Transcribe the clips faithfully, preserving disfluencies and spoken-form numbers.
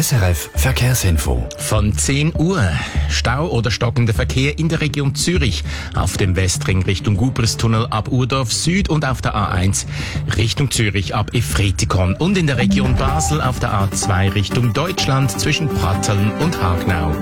S R F Verkehrsinfo. Von zehn Uhr. Stau oder stockender Verkehr in der Region Zürich. Auf dem Westring Richtung Gubristunnel ab Urdorf Süd und auf der A eins Richtung Zürich ab Efretikon. Und in der Region Basel auf der A zwei Richtung Deutschland zwischen Pratteln und Hagnau.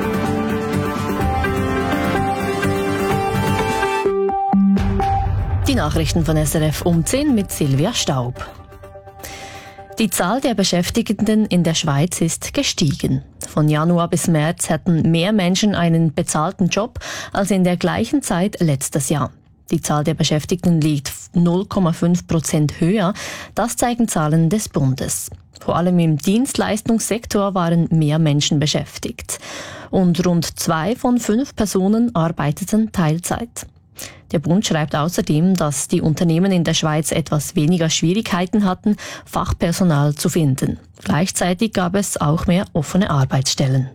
Die Nachrichten von S R F um zehn mit Silvia Staub. Die Zahl der Beschäftigten in der Schweiz ist gestiegen. Von Januar bis März hatten mehr Menschen einen bezahlten Job als in der gleichen Zeit letztes Jahr. Die Zahl der Beschäftigten liegt null Komma fünf Prozent höher. Das zeigen Zahlen des Bundes. Vor allem im Dienstleistungssektor waren mehr Menschen beschäftigt. Und rund zwei von fünf Personen arbeiteten Teilzeit. Der Bund schreibt außerdem, dass die Unternehmen in der Schweiz etwas weniger Schwierigkeiten hatten, Fachpersonal zu finden. Gleichzeitig gab es auch mehr offene Arbeitsstellen.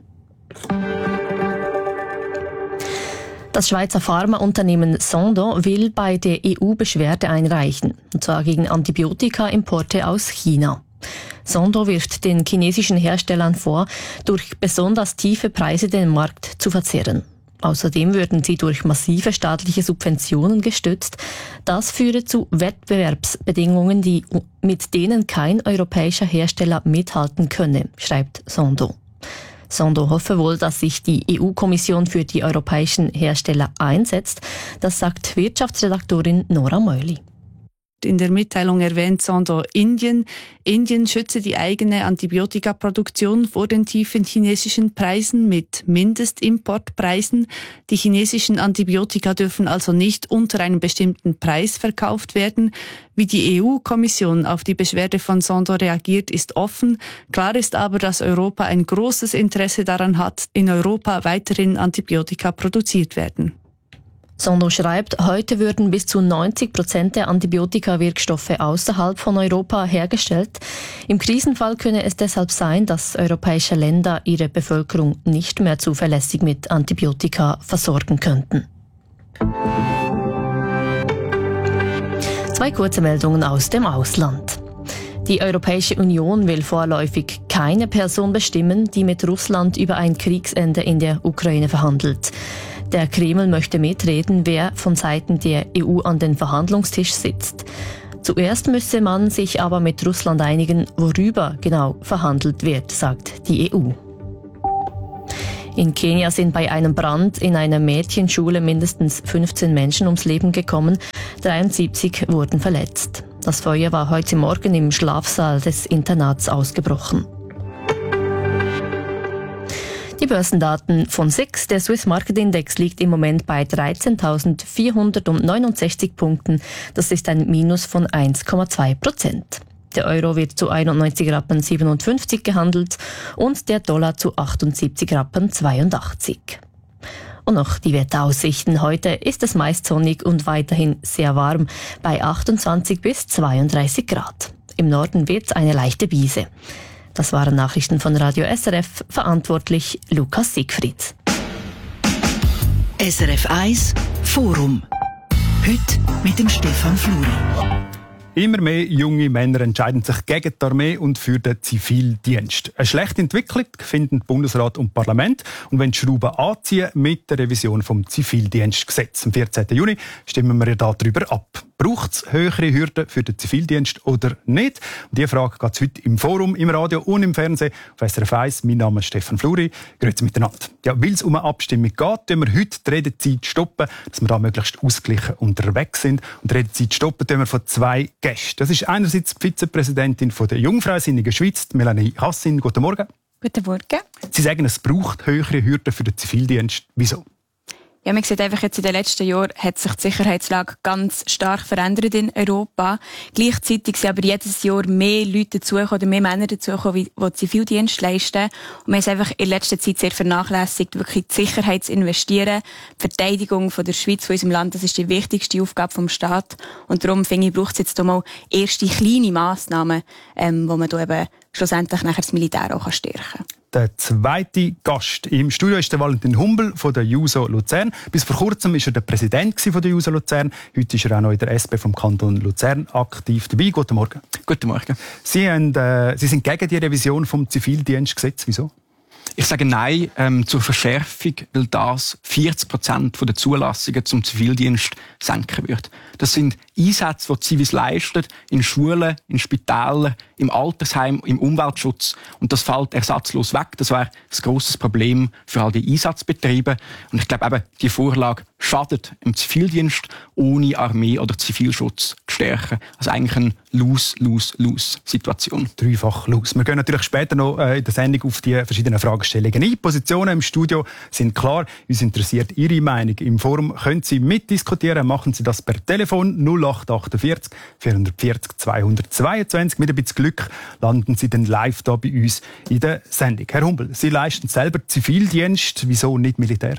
Das Schweizer Pharmaunternehmen Sandoz will bei der E U Beschwerde einreichen, und zwar gegen Antibiotika-Importe aus China. Sandoz wirft den chinesischen Herstellern vor, durch besonders tiefe Preise den Markt zu verzerren. Außerdem würden sie durch massive staatliche Subventionen gestützt. Das führe zu Wettbewerbsbedingungen, die, mit denen kein europäischer Hersteller mithalten könne, schreibt Sandoz. Sandoz hoffe wohl, dass sich die E U-Kommission für die europäischen Hersteller einsetzt. Das sagt Wirtschaftsredaktorin Nora Meuli. In der Mitteilung erwähnt Sandoz Indien. Indien schütze die eigene Antibiotikaproduktion vor den tiefen chinesischen Preisen mit Mindestimportpreisen. Die chinesischen Antibiotika dürfen also nicht unter einem bestimmten Preis verkauft werden. Wie die E U-Kommission auf die Beschwerde von Sandoz reagiert, ist offen. Klar ist aber, dass Europa ein großes Interesse daran hat, in Europa weiterhin Antibiotika produziert werden. Sandoz schreibt, heute würden bis zu neunzig Prozent der Antibiotika-Wirkstoffe außerhalb von Europa hergestellt. Im Krisenfall könne es deshalb sein, dass europäische Länder ihre Bevölkerung nicht mehr zuverlässig mit Antibiotika versorgen könnten. Zwei kurze Meldungen aus dem Ausland. Die Europäische Union will vorläufig keine Person bestimmen, die mit Russland über ein Kriegsende in der Ukraine verhandelt. Der Kreml möchte mitreden, wer von Seiten der E U an den Verhandlungstisch sitzt. Zuerst müsse man sich aber mit Russland einigen, worüber genau verhandelt wird, sagt die E U. In Kenia sind bei einem Brand in einer Mädchenschule mindestens fünfzehn Menschen ums Leben gekommen, dreiundsiebzig wurden verletzt. Das Feuer war heute Morgen im Schlafsaal des Internats ausgebrochen. Die Börsendaten von S I X, der Swiss Market Index, liegt im Moment bei dreizehntausendvierhundertneunundsechzig Punkten. Das ist ein Minus von eins Komma zwei Prozent. Der Euro wird zu einundneunzig Rappen siebenundfünfzig gehandelt und der Dollar zu achtundsiebzig Rappen zweiundachtzig. Und noch die Wetteraussichten. Heute ist es meist sonnig und weiterhin sehr warm bei achtundzwanzig bis zweiunddreißig Grad. Im Norden wird es eine leichte Brise. Das waren Nachrichten von Radio S R F, verantwortlich Lukas Siegfried. S R F eins Forum. Heute mit dem Stefan Fluri. Immer mehr junge Männer entscheiden sich gegen die Armee und für den Zivildienst. Eine schlechte Entwicklung finden Bundesrat und Parlament und wollen die Schrauben anziehen mit der Revision vom Zivildienstgesetz. Am vierzehnten Juni stimmen wir ja darüber ab. Braucht es höhere Hürden für den Zivildienst oder nicht? Und diese Frage geht es heute im Forum, im Radio und im Fernsehen auf S R F eins. Mein Name ist Stefan Fluri. Grüezi miteinander. Ja, weil es um eine Abstimmung geht, tun wir heute die Redezeit stoppen, dass wir da möglichst ausgeglichen unterwegs sind. Und die Redezeit stoppen tun wir von zwei Gästen. Das ist einerseits die Vizepräsidentin von der Jungfreisinnigen Schweiz, Melanie Hassin. Guten Morgen. Guten Morgen. Sie sagen, es braucht höhere Hürden für den Zivildienst. Wieso? Ja, man sieht einfach jetzt in den letzten Jahren hat sich die Sicherheitslage ganz stark verändert in Europa. Gleichzeitig sind aber jedes Jahr mehr Leute dazugekommen, oder mehr Männer dazugekommen, die Zivildienst leisten. Und wir haben es einfach in letzter Zeit sehr vernachlässigt, wirklich die Sicherheit zu investieren. Die Verteidigung von der Schweiz, von unserem Land, das ist die wichtigste Aufgabe vom Staat. Und darum, finde ich, braucht es jetzt mal erste kleine Massnahmen, ähm, wo man da eben schlussendlich nachher das Militär auch stärken kann. der zweite Gast. Im Studio ist der Valentin Humbel von der Juso Luzern. Bis vor kurzem war er der Präsident von der Juso Luzern. Heute ist er auch noch in der S P vom Kanton Luzern aktiv dabei. Guten Morgen. Guten Morgen. Sie, haben, äh, Sie sind gegen die Revision vom Zivildienstgesetz. Wieso? Ich sage Nein ähm, zur Verschärfung, weil das vierzig Prozent der Zulassungen zum Zivildienst senken wird. Das sind Einsätze, die Zivis leisten, in Schulen, in Spitälern, im Altersheim, im Umweltschutz. Und das fällt ersatzlos weg. Das wäre ein grosses Problem für all die Einsatzbetriebe. Und ich glaube eben, die Vorlage schadet im Zivildienst, ohne Armee oder Zivilschutz zu stärken. Also eigentlich eine Lose-Lose-Lose-Situation. Dreifach Lose. Wir gehen natürlich später noch in der Sendung auf die verschiedenen Fragestellungen ein. Positionen im Studio sind klar. Uns interessiert Ihre Meinung. Im Forum können Sie mitdiskutieren. Machen Sie das per Telefon null acht achtundvierzig vierhundertvierzig zweihundertzweiundzwanzig. Mit ein bisschen Glück landen Sie dann live da bei uns in der Sendung. Herr Humbel, Sie leisten selber Zivildienst. Wieso nicht Militär?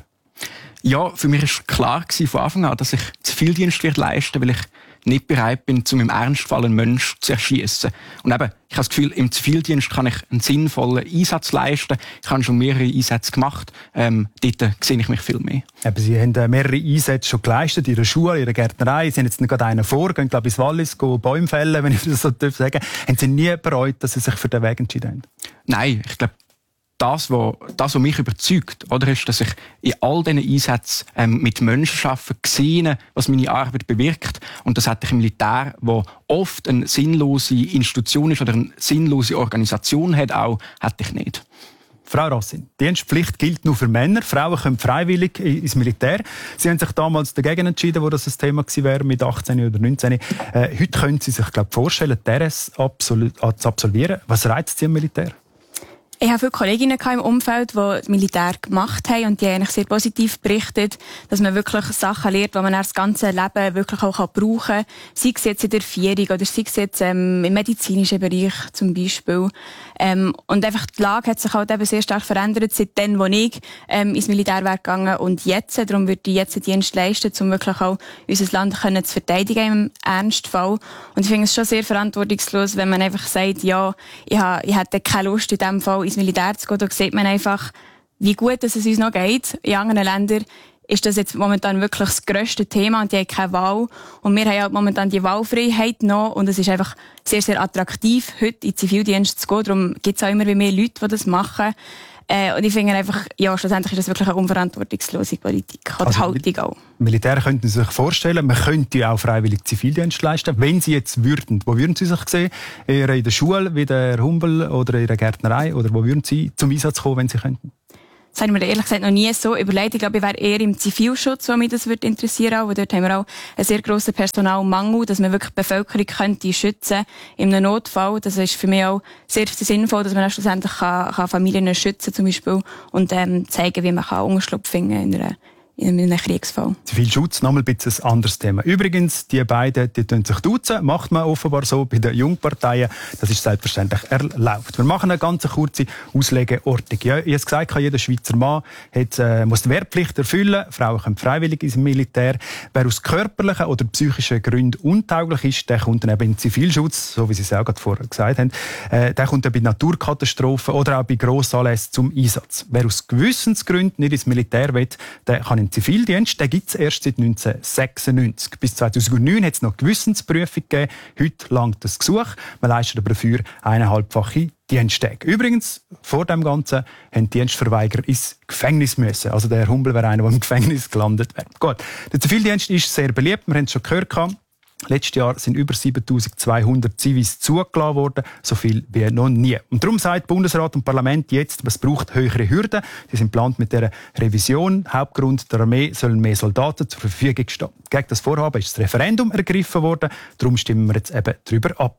Ja, für mich war klar von Anfang an, dass ich Zivildienst wird leisten, weil ich nicht bereit bin, um im Ernstfall einen Menschen zu erschießen. Und eben, ich habe das Gefühl, im Zivildienst kann ich einen sinnvollen Einsatz leisten. Ich habe schon mehrere Einsätze gemacht. Ähm, dort sehe ich mich viel mehr. Eben, Sie haben mehrere Einsätze schon geleistet, in Ihrer Schule, in Ihrer Gärtnerei. Sie haben jetzt nicht gerade einen vor, gehen, glaube ich, ins Wallis, gehen Bäume fällen, wenn ich das so sagen darf. Haben Sie nie bereut, dass Sie sich für den Weg entschieden haben? Nein, ich glaube, Das, was, das, was mich überzeugt, oder, ist, dass ich in all diesen Einsätzen ähm, mit Menschen arbeite, sehe, was meine Arbeit bewirkt. Und das hatte ich im Militär, wo oft eine sinnlose Institution ist oder eine sinnlose Organisation hat, auch, hatte ich nicht. Frau Rossin, Dienstpflicht gilt nur für Männer. Frauen können freiwillig ins Militär. Sie haben sich damals dagegen entschieden, wo das ein Thema gewesen wäre, mit achtzehn oder neunzehn. Äh, heute können Sie sich, glaube ich, vorstellen, die R S absol- zu absolvieren. Was reizt Sie am Militär? Ich habe viele Kolleginnen im Umfeld, die das Militär gemacht haben und die haben eigentlich sehr positiv berichtet, dass man wirklich Sachen lernt, die man das ganze Leben wirklich auch brauchen kann. Sei es jetzt in der Vierung oder sei es jetzt ähm, im medizinischen Bereich zum Beispiel. Ähm, und einfach die Lage hat sich halt eben sehr stark verändert, seitdem, wo ich ähm, ins Militär wäre gegangen und jetzt. Darum würde ich jetzt einen Dienst leisten, um wirklich auch unser Land können zu verteidigen im Ernstfall. Und ich finde es schon sehr verantwortungslos, wenn man einfach sagt, ja, ich, habe, ich hätte keine Lust in diesem Fall ins Militär zu gehen. Da sieht man einfach, wie gut dass es uns noch geht. In anderen Ländern ist das jetzt momentan wirklich das grösste Thema und die haben keine Wahl. Und wir haben ja momentan die Wahlfreiheit noch und es ist einfach sehr, sehr attraktiv, heute in den Zivildienst zu gehen. Darum gibt es auch immer mehr Leute, die das machen. Äh, und ich finde einfach, ja, schlussendlich ist das wirklich eine unverantwortungslose Politik oder also, Haltung auch. Militär könnten Sie sich vorstellen, man könnte auch freiwillig Zivildienst leisten, wenn Sie jetzt würden. Wo würden Sie sich sehen? Eher in der Schule, wie der Humbel oder in der Gärtnerei? Oder wo würden Sie zum Einsatz kommen, wenn Sie könnten? Das habe ich mir ehrlich gesagt noch nie so überlegt. Ich glaube, ich wäre eher im Zivilschutz, wo mich das würde interessieren würde. Dort haben wir auch einen sehr grossen Personalmangel, dass man wirklich die Bevölkerung könnte schützen in einem Notfall. Das ist für mich auch sehr sinnvoll, dass man auch schlussendlich kann, kann Familien schützen zum Beispiel und ähm, zeigen, wie man kann Unterschlupf finden in einer in einem Kriegsfall. Zivilschutz, nochmal ein bisschen ein anderes Thema. Übrigens, die beiden, die tun sich duzen, macht man offenbar so bei den Jungparteien. Das ist selbstverständlich erlaubt. Wir machen eine ganz kurze Auslegeordnung. Ja, ich habe gesagt, jeder Schweizer Mann hat, äh, muss die Wehrpflicht erfüllen. Frauen können freiwillig ins Militär. Wer aus körperlichen oder psychischen Gründen untauglich ist, der kommt dann eben in den Zivilschutz, so wie Sie es auch gerade vorher gesagt haben. Äh, der kommt dann bei Naturkatastrophen oder auch bei Grossanlässen zum Einsatz. Wer aus Gewissensgründen nicht ins Militär will, der kann in Zivildienst, den gibt es erst seit neunzehnhundertsechsundneunzig. Bis zweitausendneun hat es noch Gewissensprüfung gegeben. Heute langt das Gesuch. Man leistet aber dafür eineinhalbfache Diensttage. Übrigens, vor dem Ganzen haben Dienstverweigerer ins Gefängnis müssen. Also der Herr Humbel wäre einer, der im Gefängnis gelandet wäre. Gut. Der Zivildienst ist sehr beliebt. Wir haben es schon gehört. Letztes Jahr sind über siebentausendzweihundert Zivis zugelassen worden, so viel wie noch nie. Und darum sagt Bundesrat und Parlament jetzt, es braucht höhere Hürden. Sie sind geplant mit dieser Revision. Hauptgrund, der Armee sollen mehr Soldaten zur Verfügung stehen. Gegen das Vorhaben ist das Referendum ergriffen worden. Darum stimmen wir jetzt eben darüber ab.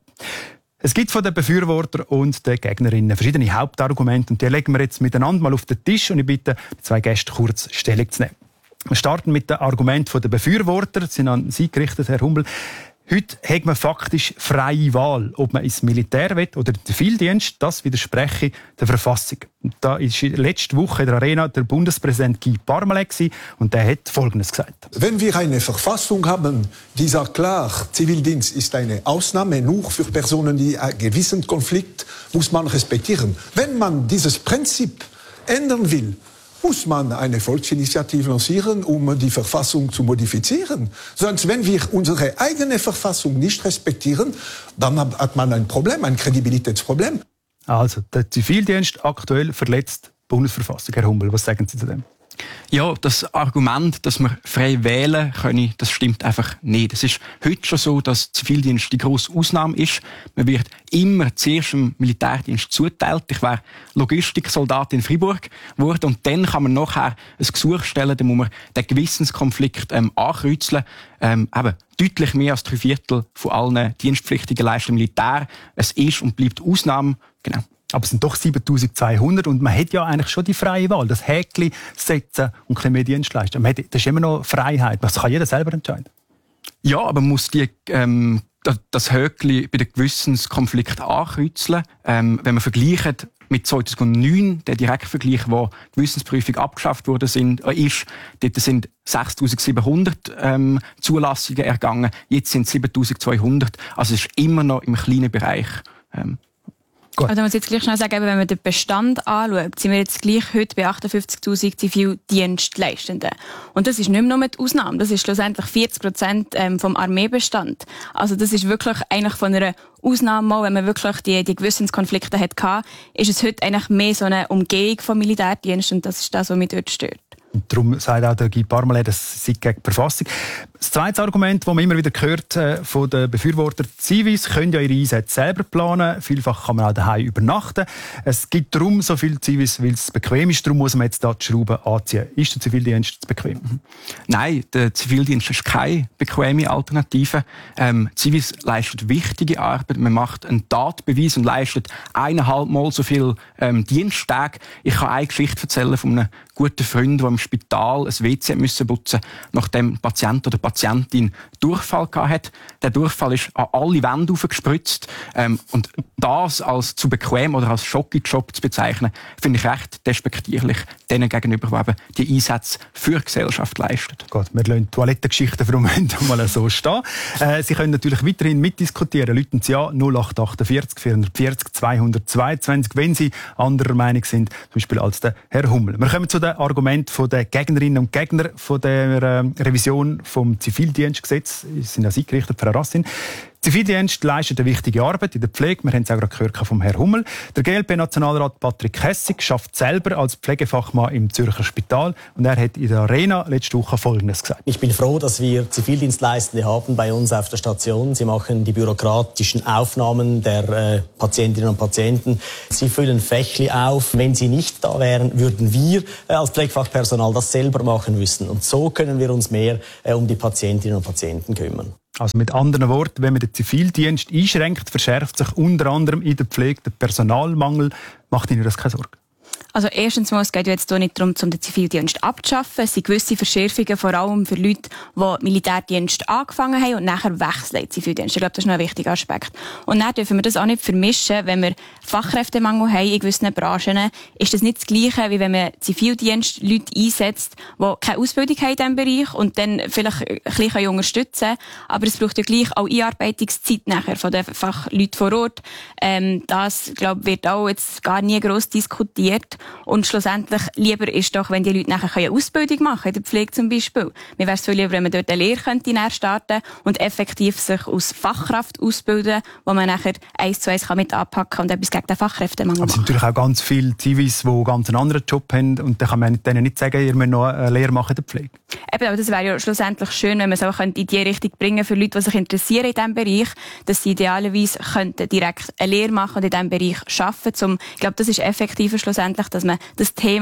Es gibt von den Befürwortern und den Gegnerinnen verschiedene Hauptargumente und die legen wir jetzt miteinander mal auf den Tisch und ich bitte die zwei Gäste kurz Stellung zu nehmen. Wir starten mit dem Argument der Befürworter. Sie sind an Sie gerichtet, Herr Humbel. Heute hat man faktisch freie Wahl, ob man ins Militär will oder den Zivildienst. Das widerspreche der Verfassung. Und da ist letzte Woche in der Arena der Bundespräsident Guy Parmelin und der hat Folgendes gesagt. Wenn wir eine Verfassung haben, die sagt klar, Zivildienst ist eine Ausnahme nur für Personen, die einen gewissen Konflikt muss man respektieren. Wenn man dieses Prinzip ändern will, muss man eine Volksinitiative lancieren, um die Verfassung zu modifizieren. Sonst, wenn wir unsere eigene Verfassung nicht respektieren, dann hat man ein Problem, ein Kredibilitätsproblem. Also, der Zivildienst aktuell verletzt die Bundesverfassung. Herr Hummel, was sagen Sie zu dem? Ja, das Argument, dass wir frei wählen können, das stimmt einfach nicht. Es ist heute schon so, dass Zivildienst die grosse Ausnahme ist. Man wird immer zuerst im Militärdienst zuteilt. Ich wäre Logistiksoldat in Freiburg geworden und dann kann man nachher ein Gesuch stellen, dann muss man den Gewissenskonflikt ähm, ankreuzeln. Ähm, eben, deutlich mehr als drei Viertel von allen Dienstpflichtigen leisten Militär. Es ist und bleibt Ausnahme. Genau. Aber es sind doch siebentausendzweihundert und man hat ja eigentlich schon die freie Wahl. Das Häkchen setzen und ein bisschen mehr Dienst leisten. Man hat, das ist immer noch Freiheit. Das kann jeder selber entscheiden. Ja, aber man muss die, ähm, das Häkchen bei den Gewissenskonflikt ankreuzeln. Ähm, wenn man vergleicht mit zweitausendneun, der Direktvergleich, wo die Gewissensprüfung abgeschafft wurde, sind, äh, ist, dort sind sechstausendsiebenhundert ähm, Zulassungen ergangen. Jetzt sind es siebentausendzweihundert. Also es ist immer noch im kleinen Bereich. Ähm, Gut. Also, muss ich jetzt gleich schnell sagen, wenn man den Bestand anschaut, sind wir jetzt gleich heute bei achtundfünfzigtausend Zivildienstleistenden. Und das ist nicht mehr nur die Ausnahme. Das ist schlussendlich vierzig Prozent ähm, vom Armeebestand. Also, das ist wirklich eigentlich von einer Ausnahme, wenn man wirklich die, die Gewissenskonflikte hatte, ist es heute eigentlich mehr so eine Umgehung vom Militärdienst und das ist das, was mich dort stört. Und darum sagt auch der Guy Parmelin, das sei gegen die Verfassung. Das zweite Argument, das man immer wieder hört äh, von den Befürwortern, die Zivis können ja ihre Einsätze selber planen. Vielfach kann man auch daheim übernachten. Es gibt darum so viele Zivis, weil es bequem ist. Darum muss man jetzt da die Schrauben anziehen. Ist der Zivildienst zu bequem? Nein, der Zivildienst ist keine bequeme Alternative. Ähm, Zivis leistet wichtige Arbeit. Man macht einen Tatbeweis und leistet eineinhalb Mal so viel ähm, Diensttage. Ich kann eine Geschichte erzählen von einem guten Freund, der im Spital ein W C müssen putzen, nachdem der Patient oder die Patientin Durchfall hatte. Der Durchfall ist an alle Wände aufgespritzt. Ähm, und das als zu bequem oder als Schocki-Job zu bezeichnen, finde ich recht despektierlich denen gegenüber, die eben die Einsätze für die Gesellschaft leisten. Gut, wir lassen die Toilettengeschichten für den Moment mal so stehen. Äh, Sie können natürlich weiterhin mitdiskutieren. Läuten Sie an null acht achtundvierzig vierhundertvierzig zweihundertzweiundzwanzig, wenn Sie anderer Meinung sind, zum Beispiel als der Herr Hummel. Wir kommen zu den Argumenten der Gegnerinnen und Gegner von der äh, Revision vom Zivildienstgesetz. Sie sind ja eingerichtet, Frau Rassin. Zivildienst leistet eine wichtige Arbeit in der Pflege. Wir haben es auch gerade gehört vom Herrn Hummel. Der G L P-Nationalrat Patrick Hessig schafft selber als Pflegefachmann im Zürcher Spital. Und er hat in der Arena letzte Woche Folgendes gesagt. Ich bin froh, dass wir Zivildienstleistende haben bei uns auf der Station. Sie machen die bürokratischen Aufnahmen der äh, Patientinnen und Patienten. Sie füllen Fächli auf. Wenn sie nicht da wären, würden wir äh, als Pflegefachpersonal das selber machen müssen. Und so können wir uns mehr äh, um die Patientinnen und Patienten kümmern. Also mit anderen Worten, wenn man den Zivildienst einschränkt, verschärft sich unter anderem in der Pflege der Personalmangel. Macht Ihnen das keine Sorge? Also erstens mal, es geht jetzt hier nicht darum, um den Zivildienst abzuschaffen. Es sind gewisse Verschärfungen, vor allem für Leute, die Militärdienst angefangen haben und nachher wechseln in Zivildienst. Ich glaube, das ist noch ein wichtiger Aspekt. Und dann dürfen wir das auch nicht vermischen. Wenn wir Fachkräftemangel haben in gewissen Branchen, ist das nicht das Gleiche, wie wenn man Zivildienst Leute einsetzt, die keine Ausbildung haben in diesem Bereich und dann vielleicht ein bisschen unterstützen können. Aber es braucht ja gleich auch Einarbeitungszeit nachher von den Fachleuten vor Ort. Ähm, das, glaube ich, wird auch jetzt gar nie gross diskutiert. Und schlussendlich lieber ist doch, wenn die Leute nachher eine Ausbildung machen in der Pflege zum Beispiel. Mir wäre es viel lieber, wenn man dort eine Lehre könnte starten und effektiv sich als Fachkraft ausbilden, wo man nachher eins zu eins mit anpacken kann und etwas gegen den Fachkräftemangel machen. Aber es sind natürlich auch ganz viele Zivis, die ganz einen anderen Job haben und dann kann man denen nicht sagen, ihr müsst noch eine Lehre machen in der Pflege. Eben, aber das wäre ja schlussendlich schön, wenn man es auch in die Richtung bringen für Leute, die sich interessieren in diesem Bereich, dass sie idealerweise könnten direkt eine Lehre machen und in diesem Bereich arbeiten. Zum, ich glaube, das ist effektiver schlussendlich, dass man das Thema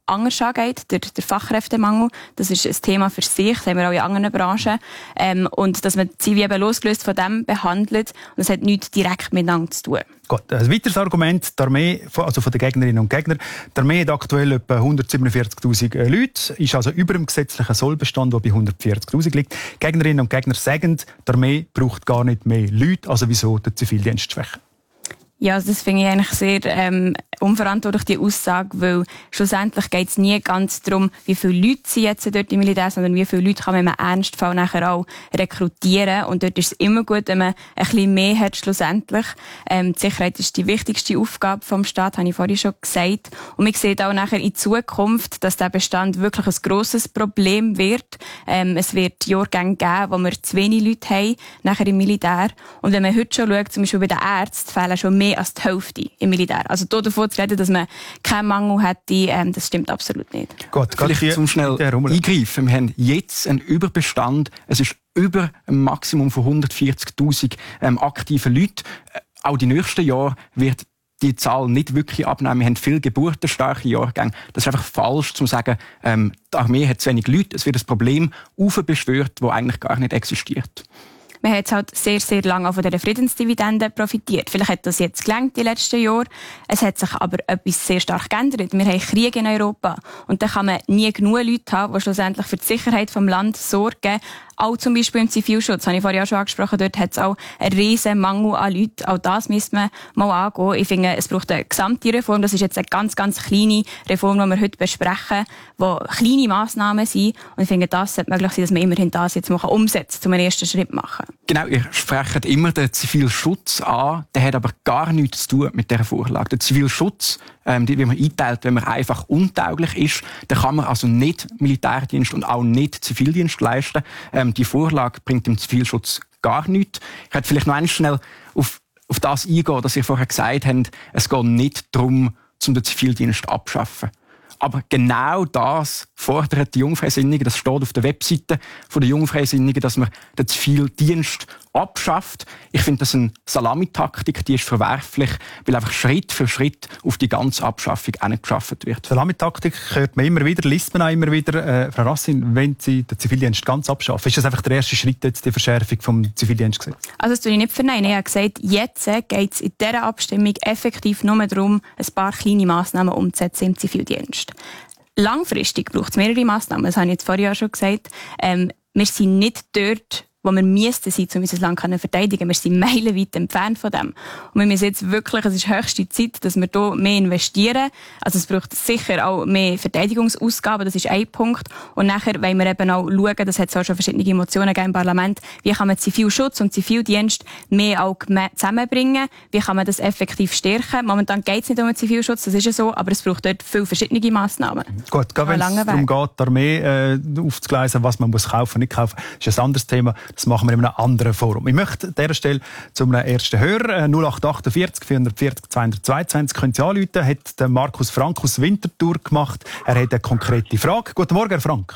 anders angeht, der, der Fachkräftemangel. Das ist ein Thema für sich, das haben wir auch in anderen Branchen. Ähm, und dass man die Zivil eben losgelöst von dem behandelt. Und das hat nichts direkt miteinander zu tun. Gut, ein weiteres Argument, die Armee, also von den Gegnerinnen und Gegnern. Die Armee hat aktuell etwa hundertsiebenundvierzigtausend Leute, ist also über dem gesetzlichen Sollbestand, der bei hundertvierzigtausend liegt. Gegnerinnen und Gegner sagen, die Armee braucht gar nicht mehr Leute, also wieso den Zivildienst schwächen? Ja, also das finde ich eigentlich sehr ähm, unverantwortlich, die Aussage, weil schlussendlich geht es nie ganz darum, wie viele Leute sind jetzt dort im Militär, sondern wie viele Leute kann man im Ernstfall nachher auch rekrutieren. Und dort ist es immer gut, wenn man ein bisschen mehr hat schlussendlich. Ähm, die Sicherheit ist die wichtigste Aufgabe vom Staat, habe ich vorhin schon gesagt. Und man sieht auch nachher in Zukunft, dass der Bestand wirklich ein grosses Problem wird. Ähm, es wird Jahrgänge geben, wo wir zu wenig Leute haben, nachher im Militär. Und wenn man heute schon schaut, zum Beispiel bei den Ärzten, fehlen schon mehr als die Hälfte im Militär. Also hier davon zu reden, dass man keinen Mangel hätte, ähm, das stimmt absolut nicht. Gut, vielleicht zum schnell eingreifen. Wir haben jetzt einen Überbestand. Es ist über ein Maximum von hundertvierzigtausend ähm, aktiven Leuten. Äh, auch die nächsten Jahre wird die Zahl nicht wirklich abnehmen. Wir haben viele geburtenstarke Jahrgänge. Das ist einfach falsch, zu sagen, ähm, die Armee hat zu wenig Leute. Es wird ein Problem aufbeschwört, das eigentlich gar nicht existiert. Man hat jetzt halt sehr, sehr lange auch von dieser Friedensdividende profitiert. Vielleicht hat das jetzt gelangt die letzten Jahre. Es hat sich aber etwas sehr stark geändert. Wir haben Krieg in Europa. Und da kann man nie genug Leute haben, die schlussendlich für die Sicherheit des Landes sorgen. Auch zum Beispiel im Zivilschutz, habe ich vorhin auch schon angesprochen, dort hat es auch einen riesen Mangel an Leuten. Auch das müsste man mal angehen. Ich finde, es braucht eine gesamte Reform. Das ist jetzt eine ganz, ganz kleine Reform, die wir heute besprechen, die kleine Massnahmen sind. Und ich finde, das sollte möglich sein, dass man immerhin das jetzt mal umsetzt, um einen ersten Schritt machen. Genau, ihr sprecht immer den Zivilschutz an. Der hat aber gar nichts zu tun mit dieser Vorlage. Der Zivilschutz, ähm, wie man einteilt, wenn man einfach untauglich ist, dann kann man also nicht Militärdienst und auch nicht Zivildienst leisten. Ähm, die Vorlage bringt im Zivilschutz gar nichts. Ich hätte vielleicht noch einmal schnell auf, auf das eingehen, dass ihr vorher gesagt habt, es geht nicht darum, um den Zivildienst abzuschaffen. Aber genau das fordert die Jungfreisinnigen. Das steht auf der Webseite der Jungfreisinnigen, dass man den Zivildienst abschafft. Ich finde das eine Salamitaktik, die ist verwerflich, weil einfach Schritt für Schritt auf die ganze Abschaffung hingeschafft wird. Salamitaktik hört man immer wieder, liest man auch immer wieder. Äh, Frau Rassin, wenn Sie den Zivildienst ganz abschaffen, ist das einfach der erste Schritt, jetzt die Verschärfung vom Zivildienstgesetz? Also das tue ich nicht verneinen. Ich habe gesagt, jetzt geht es in dieser Abstimmung effektiv nur darum, ein paar kleine Massnahmen umzusetzen im Zivildienst. Langfristig braucht es mehrere Massnahmen, das habe ich jetzt vorhin auch schon gesagt. Ähm, wir sind nicht dort, wo wir müssten sein, um unser Land zu verteidigen. Wir sind meilenweit entfernt von dem. Und wir müssen jetzt wirklich, es ist höchste Zeit, dass wir hier mehr investieren. Also es braucht sicher auch mehr Verteidigungsausgaben, das ist ein Punkt. Und nachher wollen wir eben auch schauen, das hat es auch schon verschiedene Emotionen gegeben im Parlament, wie kann man Zivilschutz und Zivildienst mehr auch zusammenbringen, wie kann man das effektiv stärken. Momentan geht es nicht um den Zivilschutz, das ist ja so, aber es braucht dort viele verschiedene Massnahmen. Gut, gerade wenn es darum geht, die Armee äh, aufzugleisen, was man muss kaufen, nicht kaufen, ist ein anderes Thema. Das machen wir in einem anderen Forum. Ich möchte an dieser Stelle zu einem ersten Hörer, null acht achtundvierzig vierhundertvierzig zweihundertzweiundzwanzig, können Sie anrufen, hat der Markus Frank aus Winterthur gemacht. Er hat eine konkrete Frage. Guten Morgen, Herr Frank.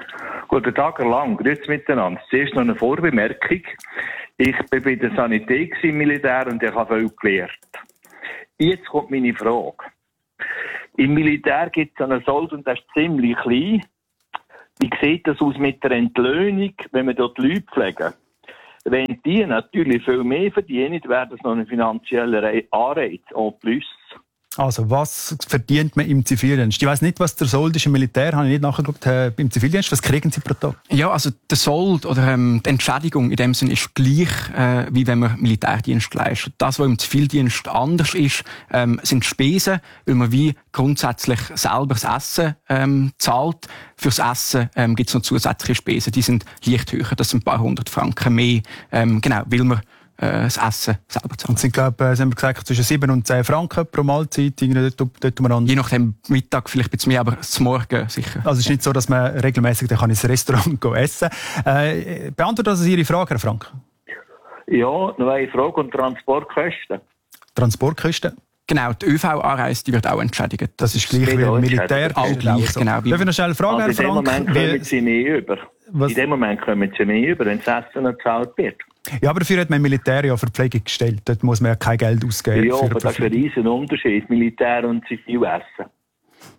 Guten Tag, Herr Lang. Grüezi miteinander. Zuerst noch eine Vorbemerkung. Ich bin bei der Sanität im Militär und ich habe viel gelernt. Jetzt kommt meine Frage. Im Militär gibt es einen Sold und der ist ziemlich klein. Wie sieht das aus mit der Entlöhnung, wenn wir dort Leute pflegen? Wenn die natürlich viel mehr verdienen, wäre das noch ein finanzieller Anreiz, en plus. Also, was verdient man im Zivildienst? Ich weiss nicht, was der Sold ist im Militär, habe ich nicht nachgeschaut, äh, im Zivildienst. Was kriegen Sie pro Tag? Ja, also der Sold oder ähm, die Entschädigung in dem Sinne ist gleich, äh, wie wenn man Militärdienst leistet. Das, was im Zivildienst anders ist, ähm, sind die Spesen, weil man wie grundsätzlich selber das Essen ähm, zahlt. Fürs Essen ähm, gibt es noch zusätzliche Spesen, die sind leicht höher, das sind ein paar hundert Franken mehr, ähm, genau, weil man das Essen selber zahlen. Und sind, glaube ich, haben wir gesagt, zwischen sieben und zehn Franken pro Mahlzeit. Dort, dort umeinander. Je nachdem, Mittag vielleicht ein bisschen mehr, aber zum Morgen sicher. Also es ist nicht so, dass man regelmäßig ins Restaurant gehen essen kann. Äh, beantwortet also Ihre Frage, Herr Frank? Ja, noch eine Frage und Transportkosten. Transportkosten? Genau, die Ö V-Anreise wird auch entschädigt. Das ist gleich wie im Militär. Auch gleich, genau. Darf ich noch schnell fragen, also Herr Frank? In dem Moment kommen Sie mehr über. Was? In dem Moment kommen Sie mehr über, wenn das Essen gezahlt wird. Ja, aber dafür hat man im Militär ja Verpflegung gestellt. Dort muss man ja kein Geld ausgeben. Ja, aber das ist ein riesen Unterschied, Militär und Zivilessen.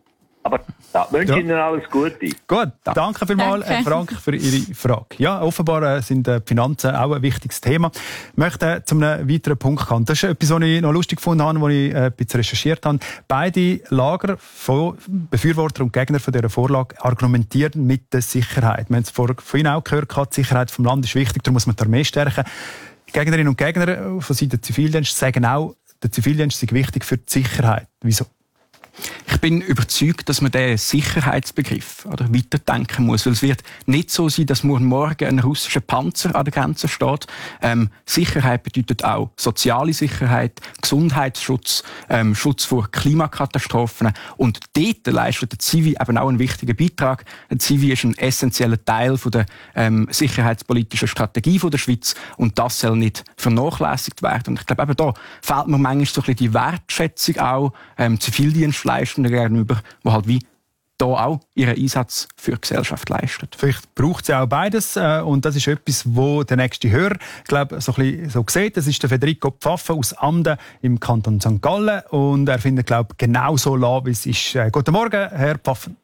Aber da wünsche Ja. ich Ihnen alles Gute. Gut, danke vielmals, Danke. Herr Frank, für Ihre Frage. Ja, offenbar äh, sind äh, die Finanzen auch ein wichtiges Thema. Ich möchte äh, zu einem weiteren Punkt kommen. Das ist etwas, was ich noch lustig gefunden habe, als ich äh, ein bisschen recherchiert habe. Beide Lager, von Befürworter und Gegner von dieser Vorlage, argumentieren mit der Sicherheit. Wir haben es vor, von Ihnen auch gehört, die Sicherheit des Landes ist wichtig, darum muss man die Armee stärken. Die Gegnerinnen und Gegner von Seiten des Zivildienstes sagen auch, der Zivildienst ist wichtig für die Sicherheit. Wieso? Ich bin überzeugt, dass man den Sicherheitsbegriff oder weiterdenken muss, weil es wird nicht so sein, dass morgen ein russischer Panzer an der Grenze steht. Ähm, Sicherheit bedeutet auch soziale Sicherheit, Gesundheitsschutz, ähm, Schutz vor Klimakatastrophen, und dort leistet der Zivi eben auch einen wichtigen Beitrag. Der Zivi ist ein essentieller Teil von der ähm, sicherheitspolitischen Strategie von der Schweiz, und das soll nicht vernachlässigt werden. Und ich glaube, eben da fehlt mir manchmal so ein bisschen die Wertschätzung auch ähm, Zivildienstleistenden gegenüber, die halt wie da auch ihren Einsatz für die Gesellschaft leisten. Vielleicht braucht es ja auch beides, äh, und das ist etwas, wo der nächste Hörer, glaube so ein bisschen so sieht. Das ist der Federico Pfaffe aus Amden im Kanton Sankt Gallen, und er findet, glaube genau so lassen, wie es ist. Äh, guten Morgen, Herr Pfaffen.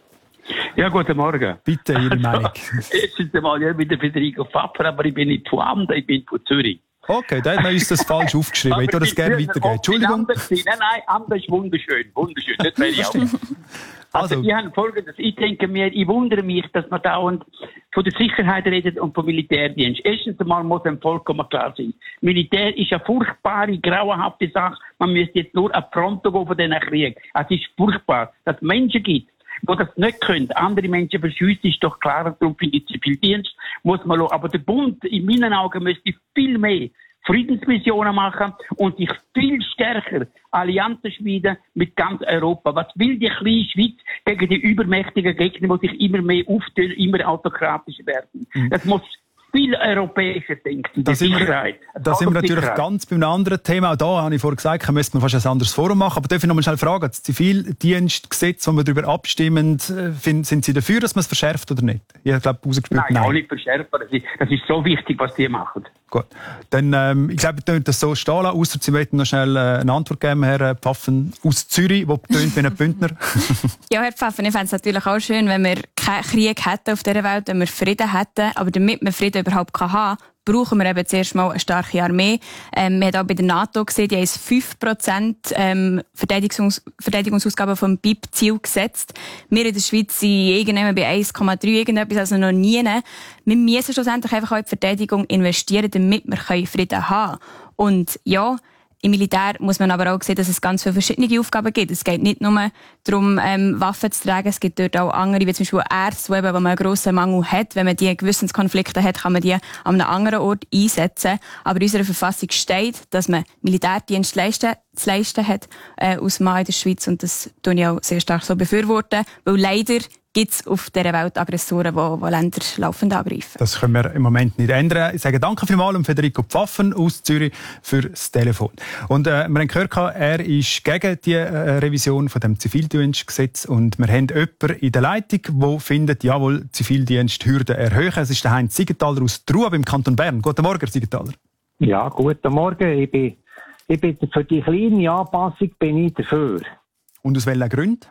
Ja, guten Morgen. Bitte, Ihre Meinung. Erstens einmal, ja, ich bin der Federico Pfaffer, aber ich bin nicht von Amden, ich bin von Zürich. Okay, da hat man uns das falsch aufgeschrieben. Ich würde das gerne weitergeben. Entschuldigung. Nein, nein, Amden ist wunderschön, wunderschön. Das wäre ich auch. Also, ich habe Folgendes. Ich denke mir, ich wundere mich, dass man dauernd von der Sicherheit redet und vom Militärdienst. Erstens einmal muss einem vollkommen klar sein. Militär ist eine furchtbare, grauenhafte Sache. Man müsste jetzt nur an die Front gehen von diesen Krieg. Es ist furchtbar, dass es Menschen gibt, die das nicht können. Andere Menschen verschiessen, ist doch klar. Darum finde ich Zivildienst muss man schauen. Aber der Bund, in meinen Augen, müsste viel mehr Friedensmissionen machen und sich viel stärker Allianzen schmieden mit ganz Europa. Was will die kleine Schweiz gegen die übermächtigen Gegner, die sich immer mehr auftun, immer autokratischer werden? Mhm. Das muss viel europäischer denken. Da sind wir, da sind wir natürlich Sicherheit. Ganz bei einem anderen Thema. Auch da habe ich vorher gesagt, müsste man fast ein anderes Forum machen. Aber darf ich noch mal schnell fragen, das Zivildienstgesetz, wo wir darüber abstimmen, sind Sie dafür, dass man es verschärft oder nicht? Ich glaube, ausgespielt, nein, nein. Auch nicht verschärfen. Das ist, das ist so wichtig, was die machen. Gut. Dann, ähm, ich glaube, wir können das so stehen lassen, ausser Sie möchten noch schnell äh, eine Antwort geben, Herr Pfaffen aus Zürich, der tönt wie ein Bündner. Ja, Herr Pfaffen, ich fände es natürlich auch schön, wenn wir keinen Krieg hätten auf dieser Welt, wenn wir Frieden hätten. Aber damit wir Frieden überhaupt haben kann, brauchen wir eben zuerst mal eine starke Armee. Ähm, wir haben auch bei der NATO gesehen, die haben fünf Prozent ähm, Verteidigungs- Verteidigungsausgaben vom B I P-Ziel gesetzt. Wir in der Schweiz sind irgendwann bei eins Komma drei irgendetwas, also noch nie. Wir müssen schlussendlich einfach auch in die Verteidigung investieren, damit wir Frieden haben können. Und ja, im Militär muss man aber auch sehen, dass es ganz viele verschiedene Aufgaben gibt. Es geht nicht nur darum, ähm, Waffen zu tragen. Es gibt dort auch andere, wie zum Beispiel Ärzte, wo, eben, wo man einen grossen Mangel hat. Wenn man die Gewissenskonflikte hat, kann man die an einem anderen Ort einsetzen. Aber in unserer Verfassung steht, dass man Militärdienst leisten, zu leisten hat äh, als Mann in der Schweiz. Und das tue ich auch sehr stark so befürworten, weil leider gibt es auf dieser Welt Aggressoren, die, die Länder laufend angreifen. Das können wir im Moment nicht ändern. Ich sage danke vielmals an Federico Pfaffen aus Zürich für das Telefon. Und äh, wir haben gehört, er ist gegen die äh, Revision von dem Zivildienstgesetz, und wir haben jemanden in der Leitung, der findet, jawohl, Zivildiensthürden erhöhen. Es ist der Heinz Siegenthaler aus Trua im Kanton Bern. Guten Morgen, Herr Siegenthaler. Ja, guten Morgen. Ich bin, ich bin für die kleine Anpassung bin ich dafür. Und aus welchen Gründen?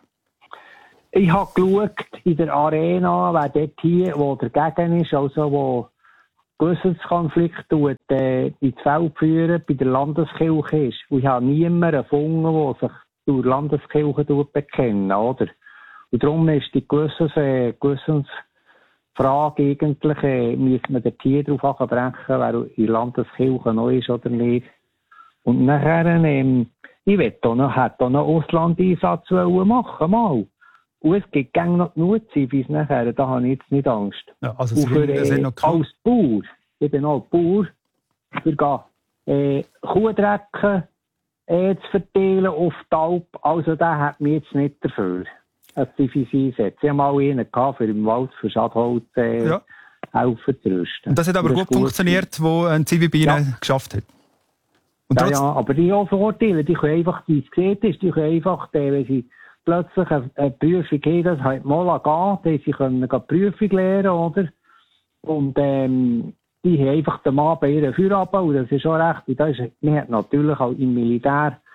Ich habe geschaut in der Arena, wer dort hier, wo dagegen ist, also wo Gewissenskonflikt tut, äh, ins Feld führen, bei der Landeskirche ist. Und ich habe niemanden gefunden, der sich durch Landeskirche bekennen, oder? Und darum ist die Gewissens, äh, Gewissensfrage eigentlich, äh, müsste man dort hier drauf abbrechen, wer in der Landeskirche noch ist oder nicht. Und nachher, ähm, ich will da noch, hätte da noch Auslandeinsatz machen, mal. Und es gibt gerne noch genug Zivis nachher, da habe ich jetzt nicht Angst. Ja, also und für, äh, noch als Bauer, ich bin auch Bauer, für äh, Kuhdrecken äh, zu verteilen auf die Alp, also der hat mich jetzt nicht dafür. Ein Zivis einsetzen. Ich hatte mal einen gehabt, für im Wald für Schadholz äh, ja. helfen zu rüsten. Und das hat aber das gut, gut funktioniert, wo ein Zivi bei Ihnen ja. geschafft hat. Und ja, ja, aber die haben Vorteile, die können einfach, wie es gesehen ist, die können einfach, die, wenn sie plötzlich eine, eine Prüfung haben, das halt mal gehen, sie können eine Prüfung lernen, oder? Und, ähm, die haben einfach den Mann bei ihren Feierabend, und das ist schon recht, und das ist, man hat natürlich auch im Militär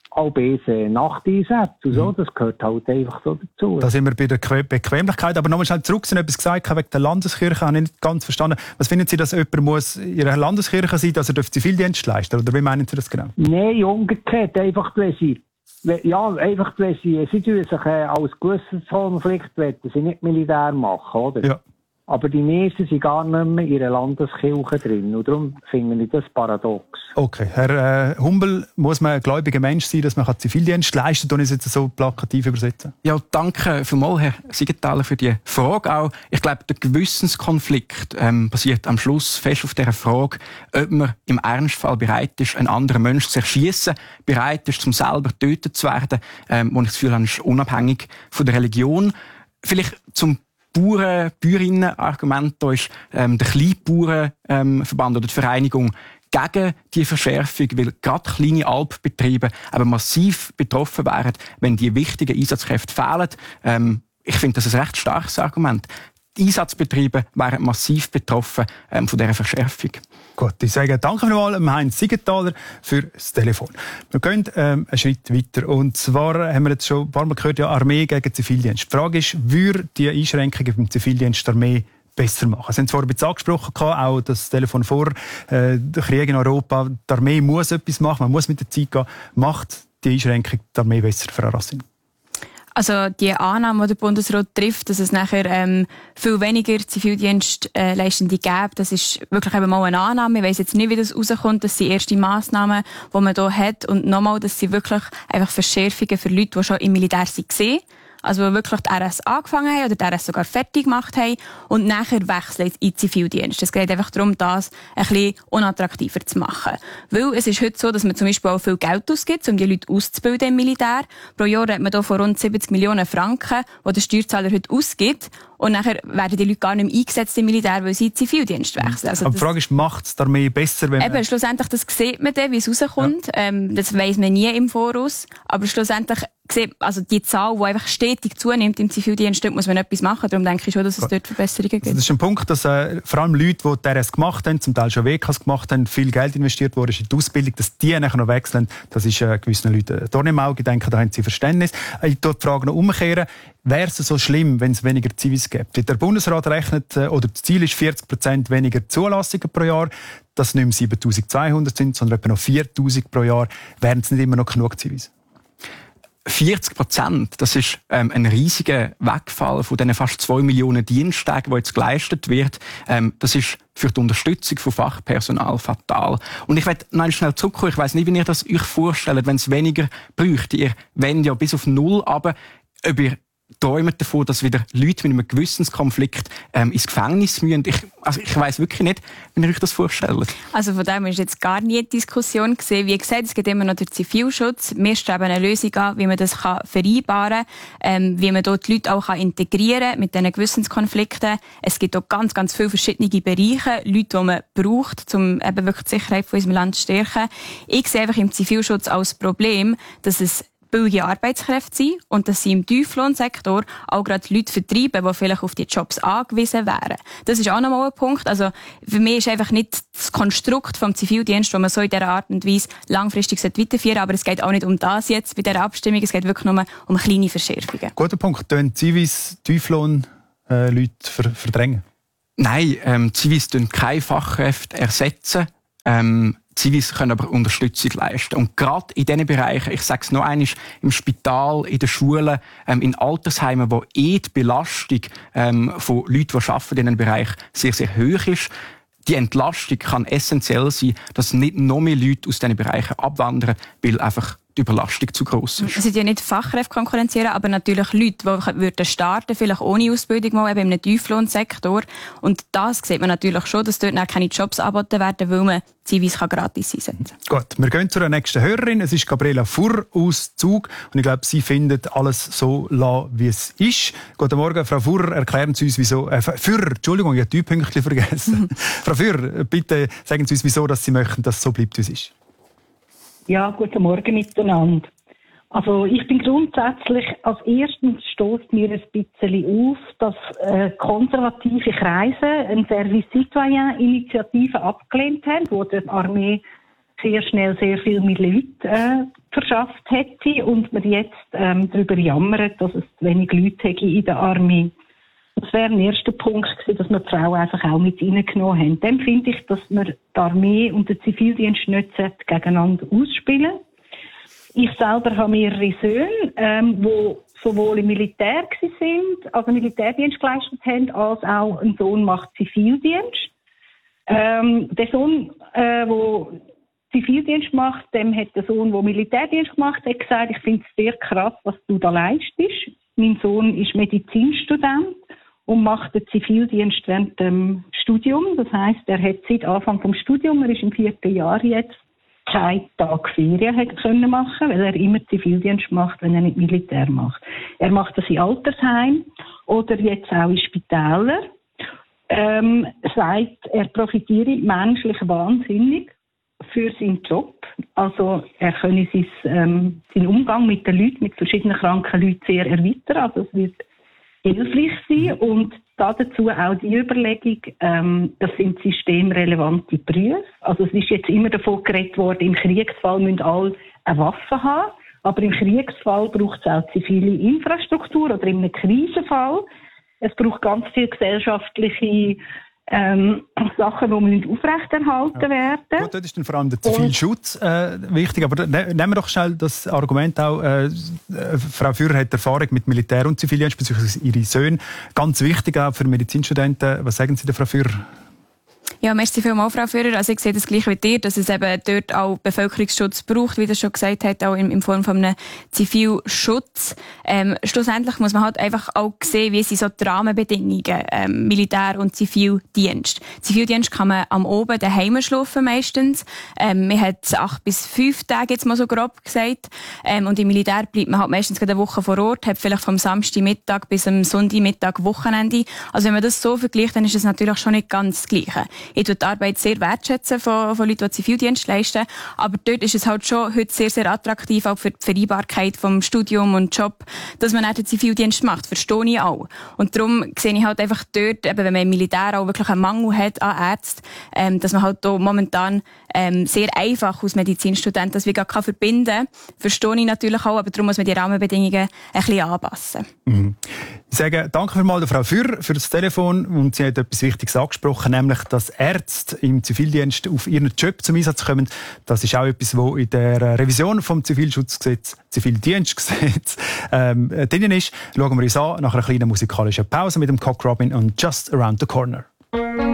auch bis äh, Nachteinsätze und so, das gehört halt einfach so dazu. Da sind wir bei der Que- Bequemlichkeit. Aber nochmal schnell zurück, Sie haben etwas gesagt wegen der Landeskirche, habe ich nicht ganz verstanden. Was finden Sie, dass jemand muss in Ihrer Landeskirche sein, dass er Zivildienst leisten darf? Oder wie meinen Sie das genau? Nein, umgekehrt, einfach weil sie, ja, einfach weil sie, sie tun sich äh, als Gewissenskonflikt, wollen sie nicht Militär machen, oder? Ja. Aber die meisten sind gar nicht mehr in ihrer Landeskirche drin. Und darum finde ich das paradox. Okay. Herr äh, Humbel, muss man ein gläubiger Mensch sein, dass man Zivildienst leisten kann? Und ich jetzt so plakativ übersetzen. Ja, danke vielmals, Herr Siegenthaler, für die Frage auch. Ich glaube, der Gewissenskonflikt ähm, basiert am Schluss fest auf der Frage, ob man im Ernstfall bereit ist, einen anderen Menschen zu erschießen, bereit ist, zum selber getötet zu werden, ähm, wo ich das Gefühl habe, ist unabhängig von der Religion. Vielleicht zum Bauern, Bäuerinnen-Argument, da ist ähm, der Kleinbauernverband ähm, oder die Vereinigung gegen die Verschärfung, weil gerade kleine Alpbetriebe aber massiv betroffen wären, wenn die wichtigen Einsatzkräfte fehlen. Ähm, ich finde das ein recht starkes Argument. Die Einsatzbetriebe wären massiv betroffen ähm, von dieser Verschärfung. Gut, ich sage danke vielmals Heinz Siegenthaler für das Telefon. Wir gehen ähm, einen Schritt weiter. Und zwar haben wir jetzt schon ein paar Mal gehört, ja, Armee gegen Zivildienst. Die Frage ist, würde die Einschränkungen beim Zivildienst der Armee besser machen? Sie haben es vorhin ein bisschen angesprochen, auch das Telefon vor, äh, der Krieg in Europa. Die Armee muss etwas machen, man muss mit der Zeit gehen. Macht die Einschränkung die Armee besser, Frau Racine? Also die Annahme, die der Bundesrat trifft, dass es nachher ähm, viel weniger Zivildienstleistende gäbe, das ist wirklich eben mal eine Annahme. Ich weiss jetzt nicht, wie das rauskommt. Das sind erste Massnahmen, die man hier hat. Und nochmal, das sind wirklich einfach Verschärfungen für Leute, die schon im Militär waren. Also die wirklich die R S angefangen haben oder die R S sogar fertig gemacht haben und nachher wechseln in den Zivildienst. Es geht einfach darum, das ein bisschen unattraktiver zu machen. Weil es ist heute so, dass man zum Beispiel auch viel Geld ausgibt, um die Leute auszubilden im Militär. Pro Jahr hat man hier von rund siebzig Millionen Franken, die der Steuerzahler heute ausgibt. Und nachher werden die Leute gar nicht mehr eingesetzt im Militär, weil sie in den Zivildienst wechseln. Also aber die Frage ist, macht es die Armee besser, wenn Eben, schlussendlich, das sieht man dann, wie es rauskommt. Ja. Ähm, das weiss man nie im Voraus. Aber schlussendlich sieht, also die Zahl, die einfach stetig zunimmt im Zivildienst, dort muss man etwas machen. Darum denke ich schon, dass es dort Verbesserungen gibt. Also das ist ein Punkt, dass äh, vor allem Leute, die die R S gemacht haben, zum Teil schon W Ks gemacht haben, viel Geld investiert wurde in die Ausbildung, dass die nachher noch wechseln, das ist äh, gewissen Leuten ein Dorn im Auge. Ich denke, da haben sie Verständnis. Ich tue die Frage noch umkehren. Wäre es so schlimm, wenn es weniger Zivis gibt? Der Bundesrat rechnet, äh, oder das Ziel ist vierzig Prozent weniger Zulassungen pro Jahr, dass nicht mehr siebentausendzweihundert sind, sondern etwa noch viertausend pro Jahr. Wären es nicht immer noch genug Zivis? vierzig Prozent, das ist ähm, ein riesiger Wegfall von diesen fast zwei Millionen Diensttagen, die jetzt geleistet wird. Ähm, das ist für die Unterstützung von Fachpersonal fatal. Und ich werde noch schnell zurückkommen. Ich weiss nicht, wie ihr das euch vorstellt, wenn es weniger bräuchte. Ihr wendet ja bis auf null, aber ob ihr träumt davon, dass wieder Leute mit einem Gewissenskonflikt ähm, ins Gefängnis müssen. Ich, also ich weiss wirklich nicht, wie ihr euch das vorstellt. Also von dem ist jetzt gar nie die Diskussion gesehen. Wie gesagt, es gibt immer noch den Zivilschutz. Wir streben eine Lösung an, wie man das kann vereinbaren kann, ähm, wie man dort die Leute auch kann integrieren kann mit diesen Gewissenskonflikten. Es gibt auch ganz, ganz viele verschiedene Bereiche, Leute, die man braucht, um eben wirklich die Sicherheit von unserem Land zu stärken. Ich sehe einfach im Zivilschutz als Problem, dass es billige Arbeitskräfte sind und dass sie im Tieflohnsektor auch gerade Leute vertreiben, die vielleicht auf die Jobs angewiesen wären. Das ist auch nochmal ein Punkt. Also für mich ist einfach nicht das Konstrukt vom Zivildienst, das man so in dieser Art und Weise langfristig weiterführen sollte, aber es geht auch nicht um das jetzt bei dieser Abstimmung, es geht wirklich nur um kleine Verschärfungen. Guter Punkt. Tun Zivis Tieflohn äh, Leute ver- verdrängen? Nein, ähm, Zivis tun keine Fachkräfte ersetzen. Ähm, Zivis können aber Unterstützung leisten. Und gerade in diesen Bereichen, ich sage es noch einmal, im Spital, in den Schulen, ähm, in Altersheimen, wo eh die Belastung ähm, von Leuten, die arbeiten in diesem Bereich, sehr, sehr hoch ist, die Entlastung kann essentiell sein, dass nicht noch mehr Leute aus diesen Bereichen abwandern, weil einfach die Überlastung zu gross ist. Es sind ja nicht Fachkräfte konkurrenzieren, aber natürlich Leute, die würden starten, vielleicht ohne Ausbildung mal eben in einem Tieflohnsektor. Und das sieht man natürlich schon, dass dort keine Jobs angeboten werden, weil man Zivis gratis einsetzen kann. Gut, wir gehen zur nächsten Hörerin. Es ist Gabriela Furr aus Zug. Und ich glaube, sie findet alles so la, wie es ist. Guten Morgen, Frau Furr. Erklären Sie uns, wieso... Äh, Furr, Entschuldigung, ich habe die Pünktchen vergessen. Frau Furr, bitte sagen Sie uns, wieso dass Sie möchten, dass es so bleibt, wie es ist. Ja, guten Morgen miteinander. Also ich bin grundsätzlich, als erstens stößt mir ein bisschen auf, dass äh, konservative Kreise eine Service-Citoyen-Initiative abgelehnt haben, wo die Armee sehr schnell sehr viel mehr Leute äh, verschafft hätte und man jetzt ähm, darüber jammert, dass es wenig Leute hätte in der Armee. Das wäre ein erster Punkt gewesen, dass wir die Frauen einfach auch mit reingenommen haben. Dann finde ich, dass man die Armee und den Zivildienst nicht gegeneinander ausspielen. Ich selber habe mehrere Söhne, ähm, die sowohl im Militär sind, also Militärdienst geleistet haben, als auch ein Sohn macht Zivildienst. Ähm, der Sohn, der äh, Zivildienst macht, dem hat der Sohn, der Militärdienst gemacht hat, gesagt, ich finde es sehr krass, was du da leistest. Mein Sohn ist Medizinstudent und macht den Zivildienst während dem Studium. Das heisst, er hat seit Anfang des Studiums, er ist im vierten Jahr jetzt, keinen Tag Ferien hat können machen, weil er immer Zivildienst macht, wenn er nicht Militär macht. Er macht das in Altersheim oder jetzt auch in Spitälern. Ähm, sagt, er profitiere menschlich wahnsinnig für seinen Job. Also er könne sein, ähm, seinen Umgang mit den Leuten, mit verschiedenen kranken Leuten sehr erweitern. Also es wird hilfreich sein und dazu auch die Überlegung, ähm, das sind systemrelevante Berufe. Also es ist jetzt immer davon geredet worden, im Kriegsfall müssen alle eine Waffe haben, aber im Kriegsfall braucht es auch zivile Infrastruktur oder in einem Krisenfall. Es braucht ganz viele gesellschaftliche ähm, Sachen, die müssen aufrechterhalten ja. werden. Gut, dort ist dann vor allem der Zivilschutz äh, wichtig. Aber ne, nehmen wir doch schnell das Argument auch. Äh, Frau Führer hat Erfahrung mit Militär und Zivildienst, beziehungsweise ihre Söhne. Ganz wichtig auch für Medizinstudenten. Was sagen Sie der Frau Führer? Ja, merci vielmals, Frau Führer. Also ich sehe das gleich wie dir, dass es eben dort auch Bevölkerungsschutz braucht, wie das schon gesagt hat, auch in, in Form von einem Zivilschutz. Ähm, schlussendlich muss man halt einfach auch sehen, wie sind so die Rahmenbedingungen, ähm, Militär- und Zivildienst. Zivildienst kann man am Oben daheim schlafen meistens. Ähm, man hat acht bis fünf Tage, jetzt mal so grob gesagt. Ähm, und im Militär bleibt man halt meistens eine Woche vor Ort, hat vielleicht vom Samstagmittag bis am Sonntagmittag Wochenende. Also wenn man das so vergleicht, dann ist es natürlich schon nicht ganz das Gleiche. Ich tue die Arbeit sehr wertschätzen von, von Leuten, die Zivildienst leisten. Aber dort ist es halt schon heute sehr, sehr attraktiv, auch für die Vereinbarkeit vom Studium und Job, dass man auch den Zivildienst macht. Verstehe ich auch. Und darum sehe ich halt einfach dort, eben, wenn man im Militär auch wirklich einen Mangel hat an Ärzten, ähm, dass man halt da momentan ähm, sehr einfach als Medizinstudent das wie gar kann verbinden. Verstehe ich natürlich auch, aber darum muss man die Rahmenbedingungen ein bisschen anpassen. Mhm. Ich sage danke vielmals der Frau Führer für das Telefon und sie hat etwas Wichtiges angesprochen, nämlich, dass Ärzte im Zivildienst auf ihren Job zum Einsatz kommen. Das ist auch etwas, was in der Revision vom Zivilschutzgesetz, Zivildienstgesetz ähm, drin ist. Schauen wir uns an nach einer kleinen musikalischen Pause mit dem Cock Robin und Just Around the Corner.